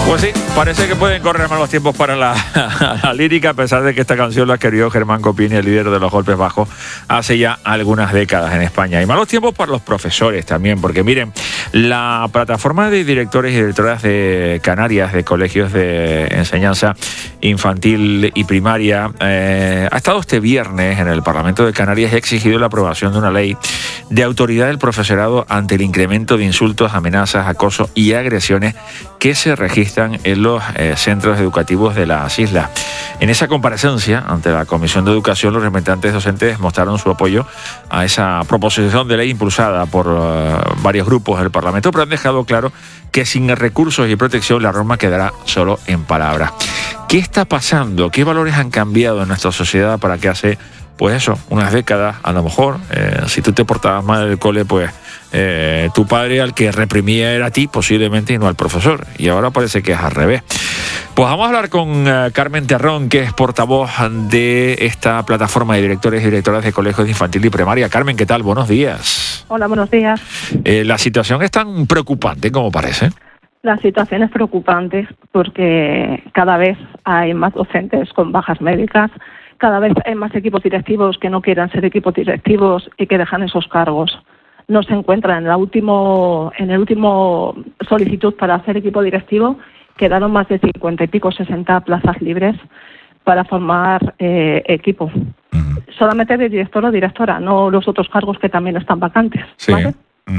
Pues sí, parece que pueden correr malos tiempos para la lírica, a pesar de que esta canción la escribió Germán Copini, el líder de los Golpes Bajos, hace ya algunas décadas en España. Y malos tiempos para los profesores también, porque miren, la plataforma de directores y directoras de Canarias, de colegios de enseñanza infantil y primaria, ha estado este viernes en el Parlamento de Canarias y ha exigido la aprobación de una ley de autoridad del profesorado ante el incremento de insultos, amenazas, acoso y agresiones que se registran en los centros educativos de las islas. En esa comparecencia ante la Comisión de Educación, los representantes docentes mostraron su apoyo a esa proposición de ley impulsada por varios grupos del Parlamento, pero han dejado claro que sin recursos y protección la norma quedará solo en palabras. ¿Qué está pasando? ¿Qué valores han cambiado en nuestra sociedad para que hace, pues eso, unas décadas, a lo mejor, si tú te portabas mal en el cole, pues tu padre al que reprimía era a ti posiblemente y no al profesor, y ahora parece que es al revés? Pues vamos a hablar con Carmen Terrón, que es portavoz de esta plataforma de directores y directoras de colegios de infantil y primaria. Carmen, ¿qué tal? Buenos días. Hola, buenos días. La situación es tan preocupante como parece. La situación es preocupante porque cada vez hay más docentes con bajas médicas, cada vez hay más equipos directivos que no quieran ser equipos directivos y que dejan esos cargos. No se encuentra en el último solicitud para hacer equipo directivo, quedaron más de 50 y pico, 60 plazas libres para formar equipo. Solamente de director o directora, no los otros cargos que también están vacantes, ¿vale?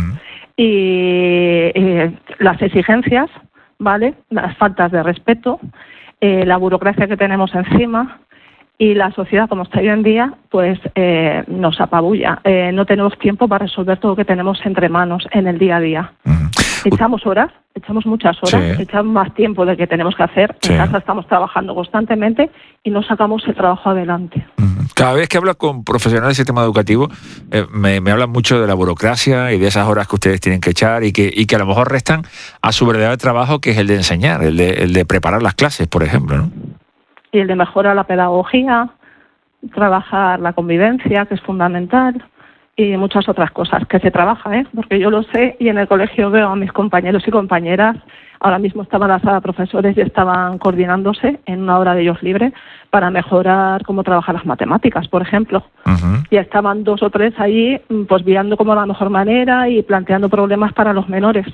Y las exigencias, ¿vale? Las faltas de respeto, la burocracia que tenemos encima. Y la sociedad, como está hoy en día, pues nos apabulla. No tenemos tiempo para resolver todo lo que tenemos entre manos en el día a día. Echamos horas, echamos muchas horas, echamos más tiempo del que tenemos que hacer. En casa estamos trabajando constantemente y no sacamos el trabajo adelante. Cada vez que hablo con profesionales del sistema educativo, me hablan mucho de la burocracia y de esas horas que ustedes tienen que echar y que a lo mejor restan a su verdadero trabajo, que es el de enseñar, el de preparar las clases, por ejemplo, ¿no? Y el de mejorar la pedagogía, trabajar la convivencia, que es fundamental, y muchas otras cosas que se trabaja, porque yo lo sé y en el colegio veo a mis compañeros y compañeras. Ahora mismo estaban en la sala de profesores y estaban coordinándose en una hora de ellos libre para mejorar cómo trabajar las matemáticas, por ejemplo. Y estaban 2 o 3 ahí pues viendo cómo la mejor manera y planteando problemas para los menores.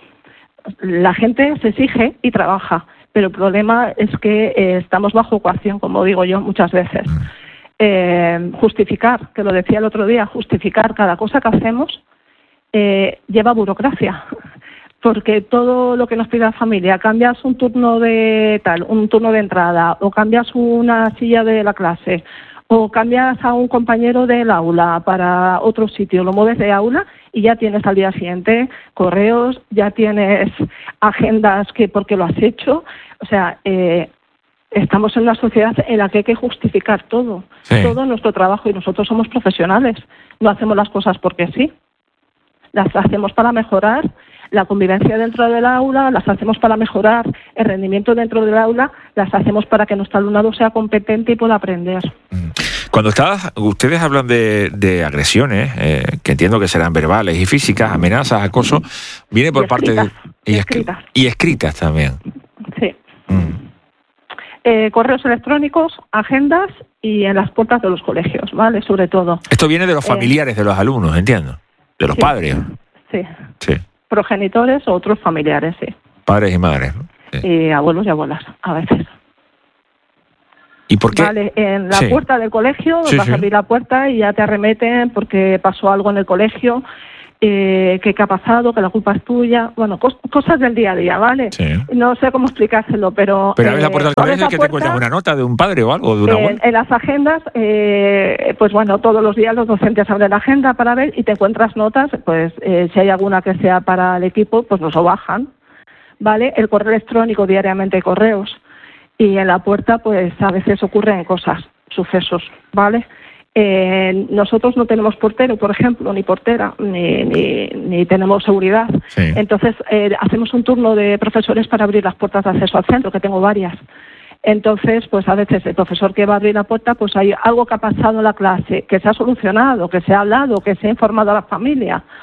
La gente se exige y trabaja, pero el problema es que estamos bajo coacción, como digo yo muchas veces. Justificar, que lo decía el otro día, justificar cada cosa que hacemos lleva burocracia, porque todo lo que nos pide la familia, cambias un turno de un turno de entrada, o cambias una silla de la clase, o cambias a un compañero del aula para otro sitio, lo mueves de aula y ya tienes al día siguiente correos, ya tienes agendas que porque lo has hecho. O sea, estamos en una sociedad en la que hay que justificar todo nuestro trabajo, y nosotros somos profesionales, no hacemos las cosas porque sí, las hacemos para mejorar la convivencia dentro del aula, las hacemos para mejorar el rendimiento dentro del aula, las hacemos para que nuestro alumnado sea competente y pueda aprender. Cuando ustedes hablan de agresiones, que entiendo que serán verbales y físicas, amenazas, acoso, viene por parte de... Y escritas también. Sí. Correos electrónicos, agendas y en las puertas de los colegios, ¿vale? Sobre todo. Esto viene de los familiares de los alumnos, entiendo, de los padres. Sí. Progenitores o otros familiares, sí. Padres y madres, ¿no? Sí. Y abuelos y abuelas, a veces. ¿Y por qué? Vale, en la puerta del colegio, vas a abrir la puerta y ya te arremeten porque pasó algo en el colegio, que ha pasado, que la culpa es tuya, bueno, cosas del día a día, ¿vale? Sí. No sé cómo explicárselo, pero... Pero abres la puerta del colegio y que te encuentras una nota de un padre o algo, de una abuela. En las agendas, pues bueno, todos los días los docentes abren la agenda para ver y te encuentras notas, pues si hay alguna que sea para el equipo, pues nos lo bajan, ¿vale? El correo electrónico, diariamente hay correos, y en la puerta, pues a veces ocurren cosas, sucesos, ¿vale? Nosotros no tenemos portero, por ejemplo, ni portera, ni tenemos seguridad. Sí. Entonces, hacemos un turno de profesores para abrir las puertas de acceso al centro, que tengo varias. Entonces, pues a veces el profesor que va a abrir la puerta, pues hay algo que ha pasado en la clase, que se ha solucionado, que se ha hablado, que se ha informado a la familia,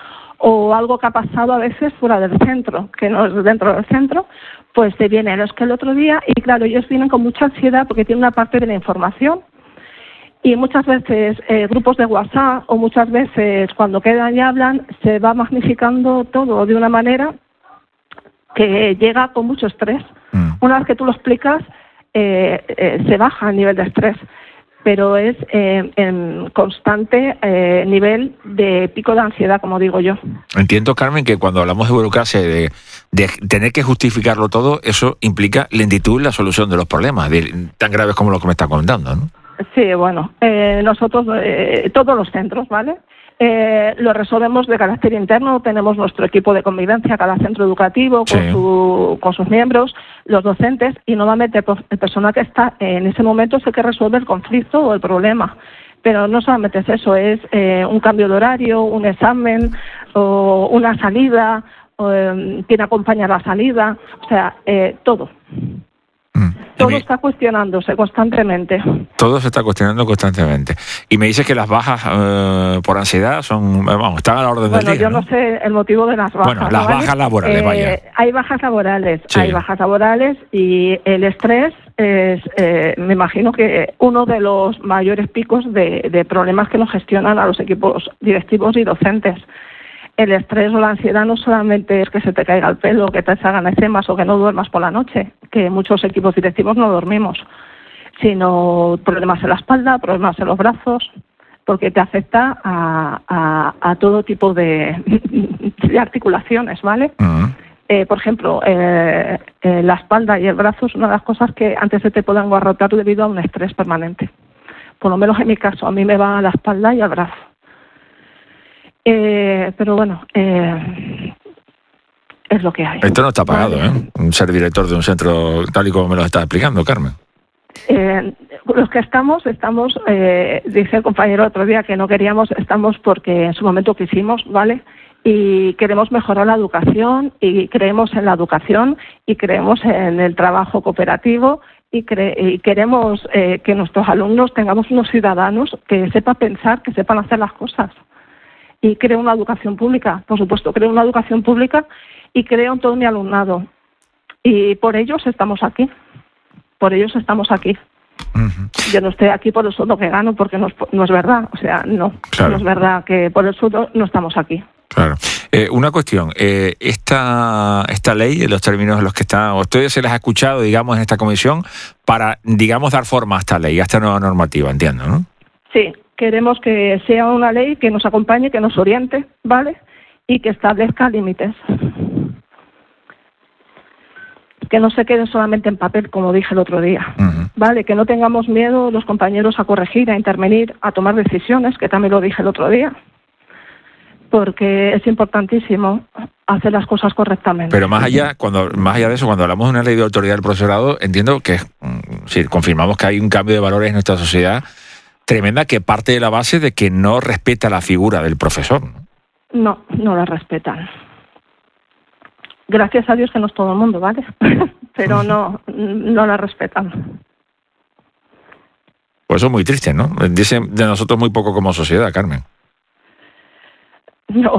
o algo que ha pasado a veces fuera del centro, que no es dentro del centro, pues te vienen los que el otro día, y claro, ellos vienen con mucha ansiedad porque tienen una parte de la información, y muchas veces grupos de WhatsApp, o muchas veces cuando quedan y hablan, se va magnificando todo de una manera que llega con mucho estrés. Una vez que tú lo explicas, se baja el nivel de estrés, pero es en constante nivel de pico de ansiedad, como digo yo. Entiendo, Carmen, que cuando hablamos de burocracia, de tener que justificarlo todo, eso implica lentitud en la solución de los problemas, tan graves como lo que me está comentando, ¿no? Sí, bueno, nosotros, todos los centros, ¿vale? Lo resolvemos de carácter interno, tenemos nuestro equipo de convivencia, cada centro educativo, con sus miembros, los docentes, y normalmente el personal que está en ese momento es el que resuelve el conflicto o el problema. Pero no solamente es eso, es un cambio de horario, un examen, o una salida, o, quien acompaña la salida, o sea, todo. Todo está cuestionándose constantemente. Todo se está cuestionando constantemente. Y me dices que las bajas por ansiedad son, están a la orden del día. Bueno, yo no sé el motivo de las bajas. Bueno, las bajas laborales, vaya. Hay bajas laborales, y el estrés es, me imagino que uno de los mayores picos de problemas que nos gestionan a los equipos directivos y docentes. El estrés o la ansiedad no solamente es que se te caiga el pelo, que te salgan eczemas o que no duermas por la noche, que muchos equipos directivos no dormimos, sino problemas en la espalda, problemas en los brazos, porque te afecta a todo tipo de articulaciones, ¿vale? Por ejemplo, la espalda y el brazo es una de las cosas que antes se te pueden agarrotar debido a un estrés permanente. Por lo menos en mi caso, a mí me va a la espalda y al brazo. Pero bueno, es lo que hay. Esto no está pagado, ser director de un centro, tal y como me lo estás explicando, Carmen. Los que estamos, dice el compañero el otro día que no queríamos, estamos porque en su momento quisimos, ¿vale? Y queremos mejorar la educación, y creemos en la educación, y creemos en el trabajo cooperativo, y queremos que nuestros alumnos tengamos unos ciudadanos que sepan pensar, que sepan hacer las cosas. Y creo una educación pública, por supuesto, creo una educación pública y creo en todo mi alumnado. Y por ellos estamos aquí. Yo no estoy aquí por el sueldo que gano, porque no es verdad. O sea, no es verdad que por el sueldo no estamos aquí. Claro. Una cuestión, esta ley, en los términos en los que está, ustedes se las ha escuchado, digamos, en esta comisión, para, digamos, dar forma a esta ley, a esta nueva normativa, entiendo, ¿no? Sí. Queremos que sea una ley que nos acompañe, que nos oriente, ¿vale? Y que establezca límites. Que no se quede solamente en papel, como dije el otro día, ¿vale? Que no tengamos miedo los compañeros a corregir, a intervenir, a tomar decisiones, que también lo dije el otro día, porque es importantísimo hacer las cosas correctamente. Pero más allá de eso, cuando hablamos de una ley de autoridad del profesorado, entiendo que si confirmamos que hay un cambio de valores en nuestra sociedad tremenda, que parte de la base de que no respeta la figura del profesor. No la respetan. Gracias a Dios que no es todo el mundo, ¿vale? Pero no la respetan. Pues eso es muy triste, ¿no? Dicen de nosotros muy poco como sociedad, Carmen. No.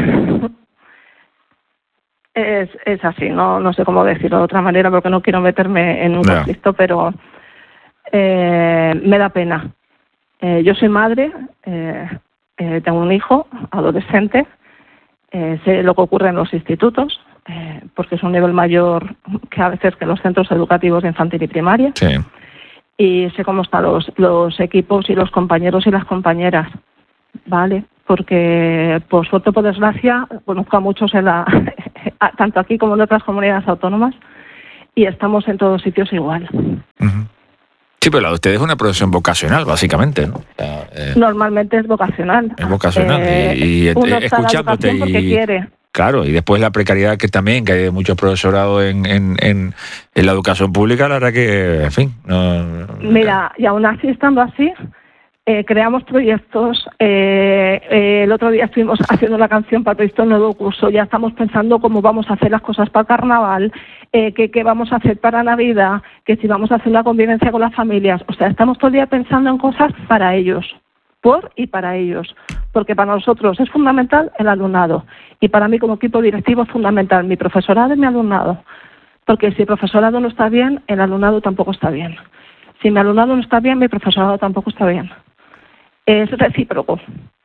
Es así, no sé cómo decirlo de otra manera, porque no quiero meterme en un conflicto, pero me da pena. Yo soy madre, tengo un hijo adolescente, sé lo que ocurre en los institutos, porque es un nivel mayor que a veces que los centros educativos de infantil y primaria. Sí. Y sé cómo están los equipos y los compañeros y las compañeras, ¿vale? Porque, por suerte o por desgracia, conozco a muchos tanto aquí como en otras comunidades autónomas, y estamos en todos sitios igual. Sí, pero la de ustedes es una profesión vocacional, básicamente, ¿no? Normalmente es vocacional. Es vocacional. Y escuchándote porque quiere. Claro, y después la precariedad que hay muchos profesorados en la educación pública, la verdad que, en fin. Mira, y aún así, estando así, creamos proyectos. El otro día estuvimos haciendo la canción para el proyecto del nuevo curso. Ya estamos pensando cómo vamos a hacer las cosas para el carnaval, qué vamos a hacer para Navidad, que si vamos a hacer una convivencia con las familias. O sea, estamos todo el día pensando en cosas para ellos, por y para ellos. porque para nosotros es fundamental el alumnado. Y para mí, como equipo directivo, es fundamental mi profesorado y mi alumnado. Porque si el profesorado no está bien, el alumnado tampoco está bien. Si mi alumnado no está bien, mi profesorado tampoco está bien. Es recíproco.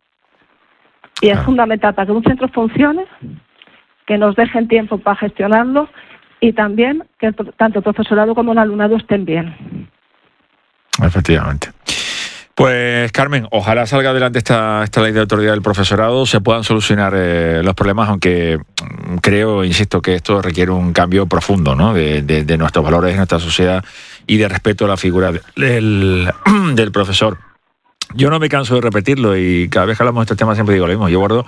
Y es fundamental para que un centro funcione, que nos dejen tiempo para gestionarlo y también que tanto el profesorado como el alumnado estén bien. Efectivamente. Pues Carmen, ojalá salga adelante esta ley de autoridad del profesorado, se puedan solucionar los problemas, aunque creo, insisto, que esto requiere un cambio profundo, ¿no? de nuestros valores, de nuestra sociedad y de respeto a la figura del profesor. Yo no me canso de repetirlo y cada vez que hablamos de estos temas siempre digo lo mismo. Yo guardo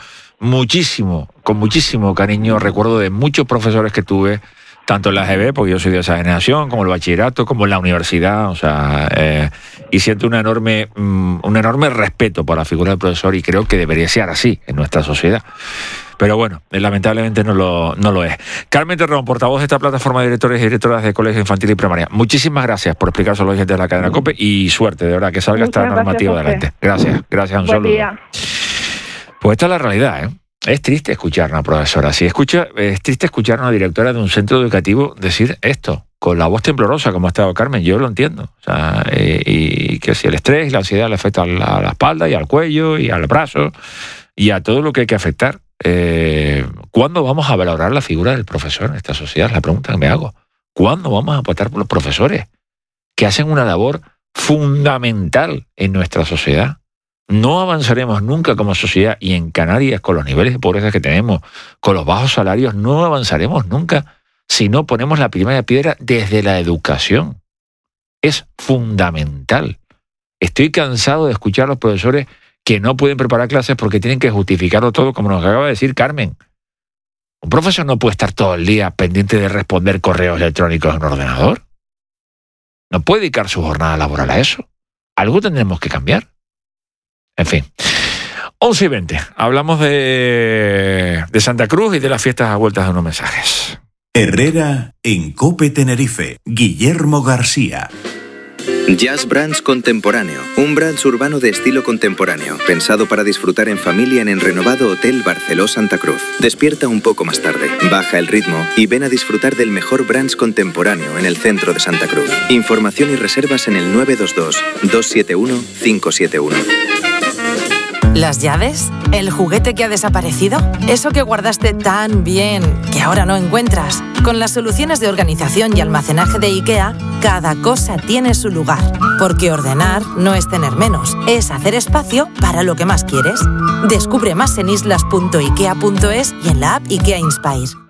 con muchísimo cariño, recuerdo de muchos profesores que tuve, tanto en la GB, porque yo soy de esa generación, como el bachillerato, como en la universidad, o sea, y siento un enorme respeto por la figura del profesor y creo que debería ser así en nuestra sociedad. Pero bueno, lamentablemente no lo es. Carmen Terrón, portavoz de esta plataforma de directores y directoras de colegios infantil y primaria. Muchísimas gracias por explicar a los oyentes de la cadena COPE y suerte, de verdad, que salga esta normativa adelante. Gracias, un saludo. Buen día. Pues esta es la realidad, ¿eh? Es triste escuchar a una profesora. Es triste escuchar a una directora de un centro educativo decir esto, con la voz temblorosa como ha estado Carmen. Yo lo entiendo. O sea, y que si el estrés y la ansiedad le afecta a la espalda y al cuello y al brazo y a todo lo que hay que afectar. ¿Cuándo vamos a valorar la figura del profesor en esta sociedad? Es la pregunta que me hago. ¿Cuándo vamos a apostar por los profesores que hacen una labor fundamental en nuestra sociedad? No avanzaremos nunca como sociedad, y en Canarias, con los niveles de pobreza que tenemos, con los bajos salarios, no avanzaremos nunca si no ponemos la primera piedra desde la educación. Es fundamental. Estoy cansado de escuchar a los profesores que no pueden preparar clases porque tienen que justificarlo todo, como nos acaba de decir Carmen. Un profesor no puede estar todo el día pendiente de responder correos electrónicos en un ordenador. No puede dedicar su jornada laboral a eso. Algo tendremos que cambiar. En fin, 11:20. Hablamos de Santa Cruz y de las fiestas a vueltas de unos mensajes. Herrera en COPE Tenerife. Guillermo García. Jazz Brunch Contemporáneo, un brunch urbano de estilo contemporáneo, pensado para disfrutar en familia en el renovado Hotel Barceló Santa Cruz. Despierta un poco más tarde, baja el ritmo y ven a disfrutar del mejor brunch contemporáneo en el centro de Santa Cruz. Información y reservas en el 922-271-571. ¿Las llaves? ¿El juguete que ha desaparecido? ¿Eso que guardaste tan bien que ahora no encuentras? Con las soluciones de organización y almacenaje de IKEA, cada cosa tiene su lugar. Porque ordenar no es tener menos, es hacer espacio para lo que más quieres. Descubre más en islas.ikea.es y en la app IKEA Inspire.